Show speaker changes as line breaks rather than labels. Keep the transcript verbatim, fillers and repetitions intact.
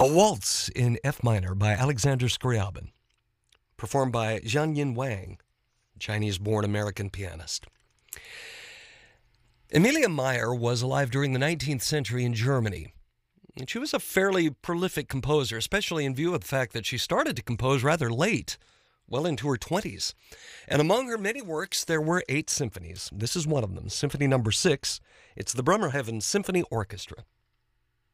A waltz in F minor by Alexander Scriabin, performed by Jianyin Wang, Chinese-born American pianist. Emilia Meyer was alive during the nineteenth century in Germany. And she was a fairly prolific composer, especially in view of the fact that she started to compose rather late, well into her twenties. And among her many works, there were eight symphonies. This is one of them, Symphony Number Six. It's the Bremerhaven Symphony Orchestra.